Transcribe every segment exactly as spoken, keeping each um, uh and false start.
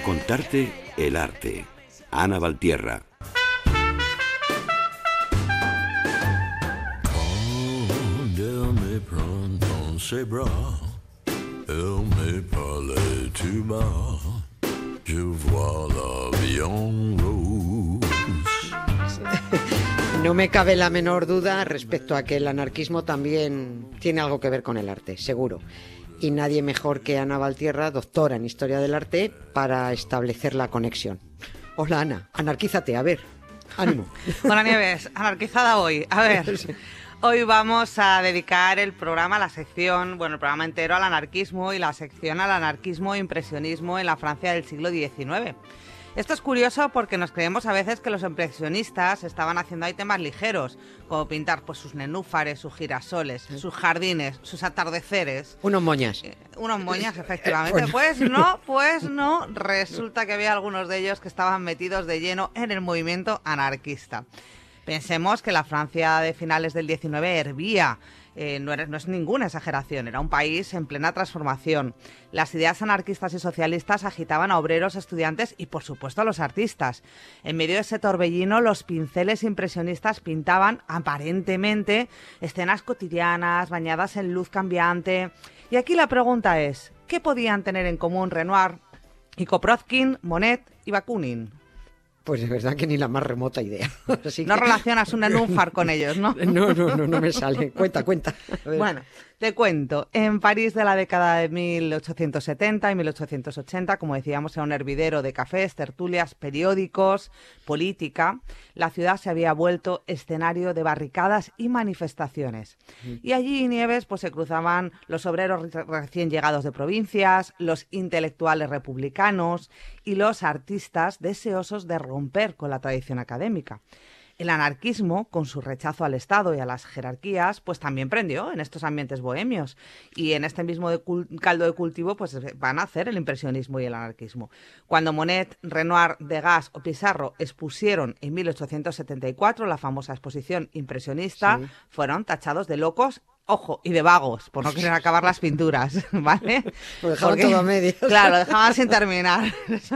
Contarte el arte. Ana Valtierra. No me cabe la menor duda respecto a que el anarquismo también tiene algo que ver con el arte, seguro. Y nadie mejor que Ana Valtierra, doctora en Historia del Arte, para establecer la conexión. Hola, Ana, anarquízate, a ver, ánimo. Hola, Nieves, anarquizada hoy. A ver, hoy vamos a dedicar el programa, la sección, bueno, el programa entero al anarquismo y la sección al anarquismo e impresionismo en la Francia del siglo diecinueve. Esto es curioso porque nos creemos a veces que los impresionistas estaban haciendo ahí temas ligeros, como pintar pues sus nenúfares, sus girasoles, sus jardines, sus atardeceres. Unos moñas. Eh, unos moñas, efectivamente. Pues no, pues no. Resulta que había algunos de ellos que estaban metidos de lleno en el movimiento anarquista. Pensemos que la Francia de finales del diecinueve hervía. Eh, no, era, no es ninguna exageración, era un país en plena transformación. Las ideas anarquistas y socialistas agitaban a obreros, estudiantes y, por supuesto, a los artistas. En medio de ese torbellino, los pinceles impresionistas pintaban, aparentemente, escenas cotidianas, bañadas en luz cambiante. Y aquí la pregunta es, ¿qué podían tener en común Renoir y Kropotkin, Monet y Bakunin? Pues de verdad que ni la más remota idea. Así no que... relacionas un nenúfar con ellos, ¿no? No, no, no, no me sale. Cuenta, cuenta. Bueno, te cuento. En París de la década de mil ochocientos setenta y mil ochocientos ochenta, como decíamos, era un hervidero de cafés, tertulias, periódicos, política. La ciudad se había vuelto escenario de barricadas y manifestaciones. Y allí, Nieves, pues se cruzaban los obreros recién llegados de provincias, los intelectuales republicanos y los artistas deseosos de romper con la tradición académica. El anarquismo, con su rechazo al Estado y a las jerarquías, pues también prendió en estos ambientes bohemios. Y en este mismo de cul- caldo de cultivo pues van a hacer el impresionismo y el anarquismo. Cuando Monet, Renoir, Degas o Pissarro expusieron en mil ochocientos setenta y cuatro la famosa exposición impresionista, sí, fueron tachados de locos, ojo, y de vagos, por no querer acabar las pinturas, ¿vale? Lo dejaban Porque, todo a medias. Claro, lo dejaban sin terminar.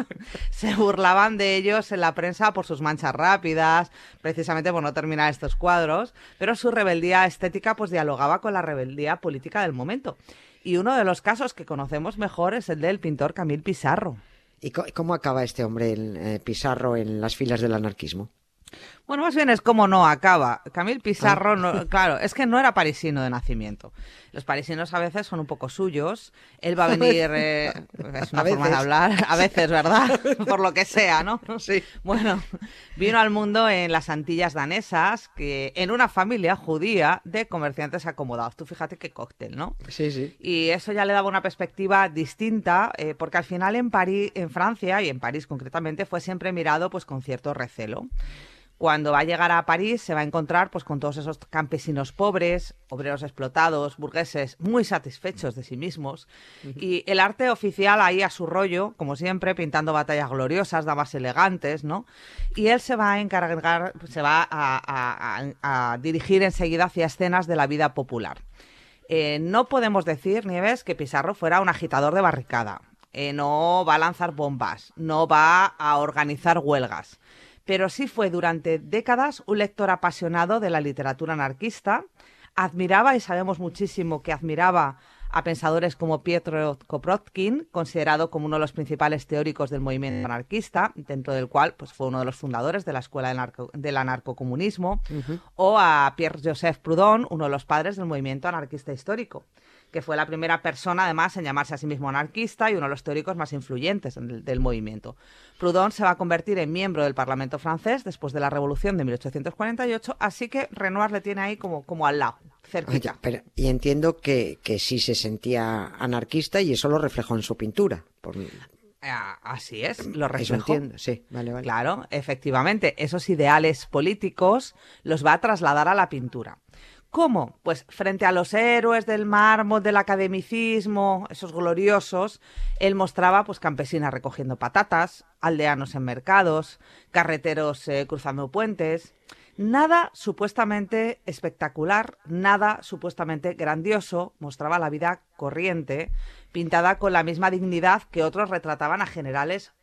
Se burlaban de ellos en la prensa por sus manchas rápidas, precisamente por no terminar estos cuadros, pero su rebeldía estética pues dialogaba con la rebeldía política del momento. Y uno de los casos que conocemos mejor es el del pintor Camille Pissarro. ¿Y cómo acaba este hombre, el, eh, Pissarro, en las filas del anarquismo? Bueno, más bien es como no acaba. Camille Pissarro, ah. no, claro, es que no era parisino de nacimiento. Los parisinos a veces son un poco suyos. Él va a venir, eh, es una forma de hablar, a veces, ¿verdad? Por lo que sea, ¿no? Sí. Bueno, vino al mundo en las Antillas danesas, que en una familia judía de comerciantes acomodados. Tú fíjate qué cóctel, ¿no? Sí, sí. Y eso ya le daba una perspectiva distinta, eh, porque al final en París, en Francia, y en París concretamente, fue siempre mirado pues con cierto recelo. Cuando va a llegar a París se va a encontrar pues con todos esos campesinos pobres, obreros explotados, burgueses muy satisfechos de sí mismos. Uh-huh. Y el arte oficial ahí a su rollo, como siempre, pintando batallas gloriosas, damas elegantes, ¿no? Y él se va a encargar, se va a, a, a, a dirigir enseguida hacia escenas de la vida popular. Eh, no podemos decir, Nieves, que Pissarro fuera un agitador de barricada. Eh, no va a lanzar bombas, no va a organizar huelgas. Pero sí fue durante décadas un lector apasionado de la literatura anarquista, admiraba, y sabemos muchísimo que admiraba a pensadores como Piotr Kropotkin, considerado como uno de los principales teóricos del movimiento anarquista, dentro del cual pues, fue uno de los fundadores de la escuela del, narco, del anarcocomunismo, uh-huh. o a Pierre-Joseph Proudhon, uno de los padres del movimiento anarquista histórico, que fue la primera persona, además, en llamarse a sí mismo anarquista y uno de los teóricos más influyentes del, del movimiento. Proudhon se va a convertir en miembro del Parlamento francés después de la Revolución de mil ochocientos cuarenta y ocho, así que Renoir le tiene ahí como, como al lado, cerquita. Oye, pero, y entiendo que, que sí se sentía anarquista y eso lo reflejó en su pintura. Por... Así es, lo reflejó. Eso entiendo, sí, vale, vale. Claro, efectivamente, esos ideales políticos los va a trasladar a la pintura. ¿Cómo? Pues frente a los héroes del mármol, del academicismo, esos gloriosos, él mostraba pues campesinas recogiendo patatas, aldeanos en mercados, carreteros eh, cruzando puentes. Nada supuestamente espectacular, nada supuestamente grandioso, mostraba la vida corriente, pintada con la misma dignidad que otros retrataban a generales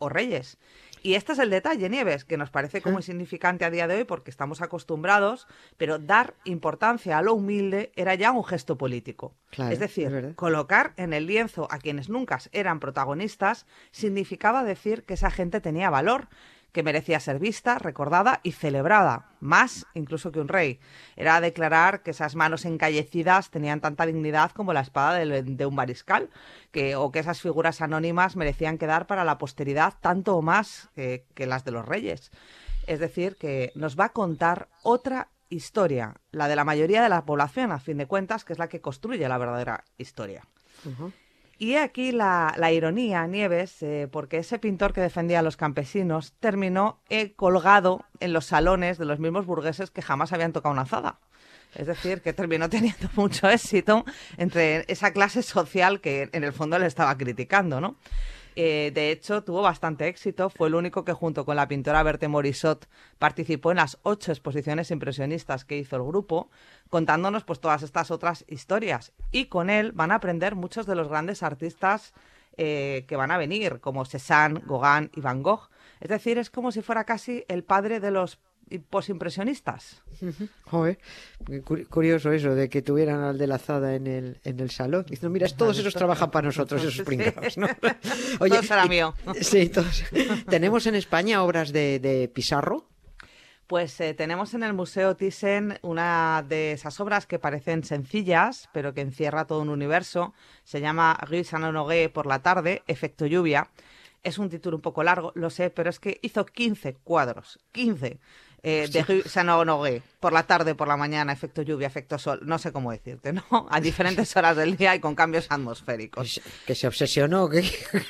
o reyes. Y este es el detalle, Nieves, que nos parece como ¿Eh? insignificante a día de hoy porque estamos acostumbrados, pero dar importancia a lo humilde era ya un gesto político. Claro, es decir, es verdad. colocar en el lienzo a quienes nunca eran protagonistas significaba decir que esa gente tenía valor, que merecía ser vista, recordada y celebrada, más incluso que un rey. Era declarar que esas manos encallecidas tenían tanta dignidad como la espada de, de un mariscal, que, o que esas figuras anónimas merecían quedar para la posteridad tanto o más que, que las de los reyes. Es decir, que nos va a contar otra historia, la de la mayoría de la población, a fin de cuentas, que es la que construye la verdadera historia. Uh-huh. Y aquí la, la ironía, Nieves, eh, porque ese pintor que defendía a los campesinos terminó eh, colgado en los salones de los mismos burgueses que jamás habían tocado una azada. Es decir, que terminó teniendo mucho éxito entre esa clase social que en el fondo le estaba criticando, ¿no? Eh, de hecho, tuvo bastante éxito. Fue el único que junto con la pintora Berthe Morisot participó en las ocho exposiciones impresionistas que hizo el grupo, contándonos pues todas estas otras historias. Y con él van a aprender muchos de los grandes artistas eh, que van a venir, como Cézanne, Gauguin y Van Gogh. Es decir, es como si fuera casi el padre de los posimpresionistas. Joder, curioso eso de que tuvieran al de la azada en el, en el salón. Diciendo, mira, todos esos trabajan para nosotros, esos pringados, ¿no? Oye, todo será mío. Sí, todos. ¿Tenemos en España obras de, de Pissarro? Pues eh, tenemos en el Museo Thyssen una de esas obras que parecen sencillas, pero que encierra todo un universo. Se llama Rue Saint-Honoré por la tarde, efecto lluvia. Es un título un poco largo, lo sé, pero es que hizo quince cuadros, quince. Eh, de Rue Saint-Honoré, por la tarde, por la mañana, efecto lluvia, efecto sol, no sé cómo decirte, ¿no? A diferentes horas del día y con cambios atmosféricos. Que se obsesionó, que...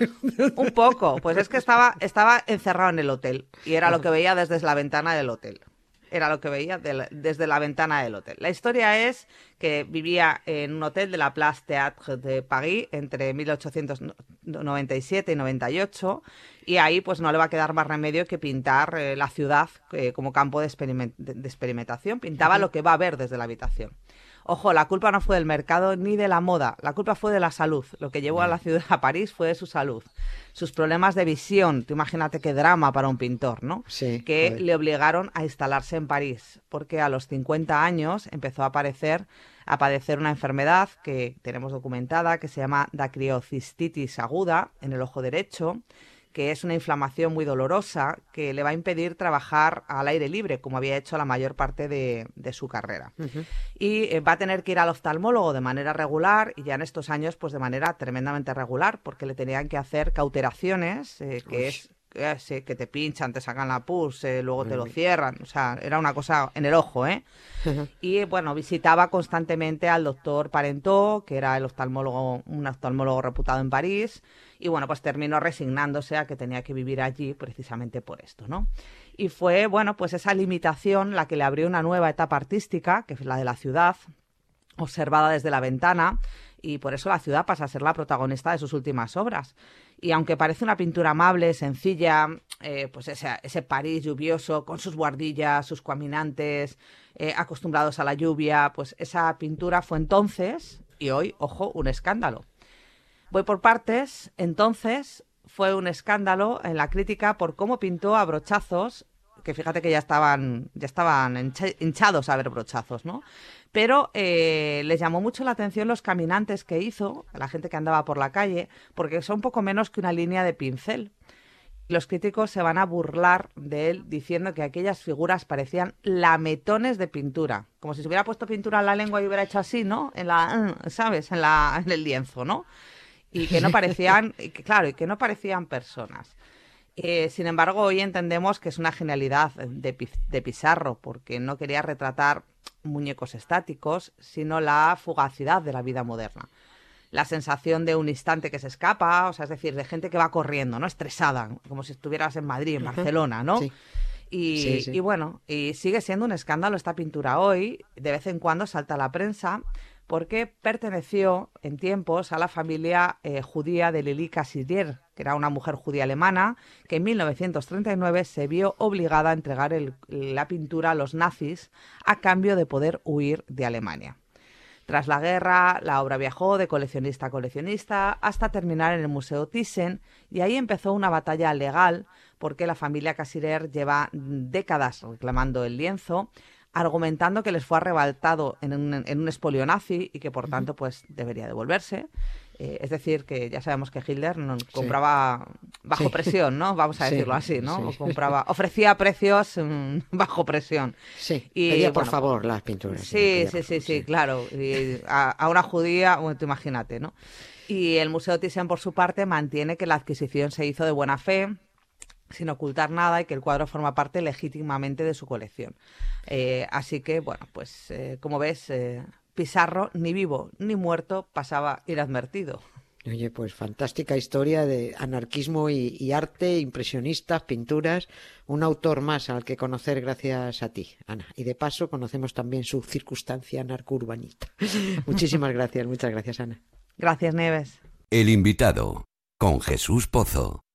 Un poco, pues es que estaba, estaba encerrado en el hotel y era lo que veía desde la ventana del hotel. Era lo que veía de la, desde la ventana del hotel. La historia es que vivía en un hotel de la Place Théâtre de París entre mil ochocientos noventa y siete y noventa y ocho y ahí pues no le va a quedar más remedio que pintar eh, la ciudad eh, como campo de, experiment de, de experimentación. Pintaba uh-huh. lo que va a ver desde la habitación. Ojo, la culpa no fue del mercado ni de la moda, la culpa fue de la salud. Lo que llevó a la ciudad, a París, fue de su salud. Sus problemas de visión, tú imagínate qué drama para un pintor, ¿no? Sí, que joder. le obligaron a instalarse en París, porque a los cincuenta años empezó a aparecer, a padecer una enfermedad que tenemos documentada, que se llama dacriocistitis aguda en el ojo derecho, que es una inflamación muy dolorosa que le va a impedir trabajar al aire libre, como había hecho la mayor parte de, de su carrera. Uh-huh. Y eh, va a tener que ir al oftalmólogo de manera regular, y ya en estos años, pues de manera tremendamente regular, porque le tenían que hacer cauteraciones, eh, que Uy. es eh, sí, que te pinchan, te sacan la pus, eh, luego te lo cierran, o sea, era una cosa en el ojo, ¿eh? Uh-huh. Y bueno, visitaba constantemente al doctor Parenteau, que era el oftalmólogo, un oftalmólogo reputado en París, y bueno, pues terminó resignándose a que tenía que vivir allí precisamente por esto, ¿no? Y fue, bueno, pues esa limitación la que le abrió una nueva etapa artística, que es la de la ciudad, observada desde la ventana, y por eso la ciudad pasa a ser la protagonista de sus últimas obras. Y aunque parece una pintura amable, sencilla, eh, pues ese, ese París lluvioso, con sus buhardillas, sus caminantes, eh, acostumbrados a la lluvia, pues esa pintura fue entonces, y hoy, ojo, un escándalo. Voy por partes. Entonces fue un escándalo en la crítica por cómo pintó a brochazos, que fíjate que ya estaban, ya estaban hinchados a ver brochazos, ¿no? Pero eh, les llamó mucho la atención los caminantes que hizo, la gente que andaba por la calle, porque son poco menos que una línea de pincel. Los críticos se van a burlar de él diciendo que aquellas figuras parecían lametones de pintura, como si se hubiera puesto pintura en la lengua y hubiera hecho así, ¿no? En la, ¿sabes? En la, en el lienzo, ¿no? Y que no parecían, y que, claro, y que no parecían personas. Eh, sin embargo, hoy entendemos que es una genialidad de, de Pissarro, porque no quería retratar muñecos estáticos, sino la fugacidad de la vida moderna. La sensación de un instante que se escapa, o sea, es decir, de gente que va corriendo, ¿no? Estresada, como si estuvieras en Madrid, en Barcelona, ¿no? Sí. Y, sí, sí. y bueno, y sigue siendo un escándalo esta pintura hoy, de vez en cuando salta a la prensa, porque perteneció en tiempos a la familia eh, judía de Lili Cassirer, que era una mujer judía alemana, que en mil novecientos treinta y nueve se vio obligada a entregar el, la pintura a los nazis a cambio de poder huir de Alemania. Tras la guerra, la obra viajó de coleccionista a coleccionista hasta terminar en el Museo Thyssen, y ahí empezó una batalla legal porque la familia Cassirer lleva décadas reclamando el lienzo, argumentando que les fue arrebatado en un, en un expolio nazi y que por tanto pues debería devolverse. Eh, es decir, que ya sabemos que Hitler no compraba sí. bajo sí. presión, ¿no? Vamos a decirlo sí, así, ¿no? Sí. O compraba, ofrecía precios mmm, bajo presión. Sí, y, pedía por bueno, favor las pinturas. Sí, sí, sí, sí, sí, claro. Y a, a una judía, bueno, tú imagínate, ¿no? Y el Museo Thyssen, por su parte, mantiene que la adquisición se hizo de buena fe, sin ocultar nada, y que el cuadro forma parte legítimamente de su colección. Eh, así que, bueno, pues eh, como ves, eh, Pissarro, ni vivo ni muerto, pasaba inadvertido. Oye, pues fantástica historia de anarquismo y, y arte, impresionistas, pinturas, un autor más al que conocer gracias a ti, Ana. Y de paso conocemos también su circunstancia anarco-urbanista. Muchísimas gracias, muchas gracias, Ana. Gracias, Nieves. El invitado, con Jesús Pozo.